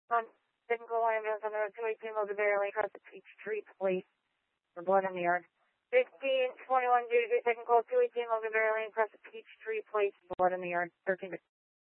Technical ambulance on the road 218 Logan Lane across the Peachtree Place for blood in the yard. 1521 due to technical 218 Logan Lane across the Peachtree Place for blood in the yard. 13